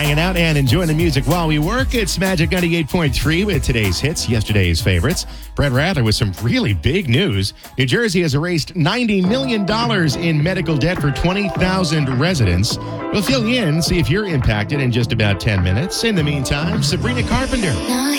hanging out and enjoying the music while we work. It's Magic 98.3 with today's hits, yesterday's favorites. Brett Rather with some really big news. New Jersey has erased $90 million in medical debt for 20,000 residents. We'll fill you in, see if you're impacted in just about 10 minutes. In the meantime, Sabrina Carpenter. Now